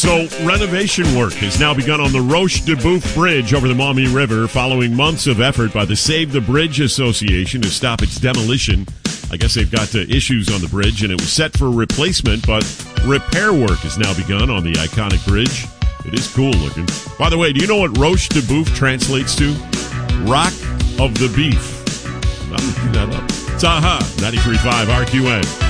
So, renovation work has now begun on the Roche de Boeuf Bridge over the Maumee River following months of effort by the Save the Bridge Association to stop its demolition. I guess they've got issues on the bridge, and it was set for replacement, but repair work has now begun on the iconic bridge. It is cool looking. By the way, do you know what Roche de Boeuf translates to? Rock of the Beef. I'm looking that up. It's AHA, 93.5 RQN.